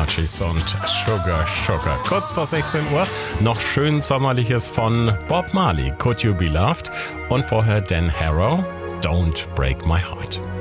Archies und Sugar Sugar. Kurz vor 16 Uhr noch schön Sommerliches von Bob Marley, Could You Be Loved? Und vorher Dan Harrow, Don't Break My Heart.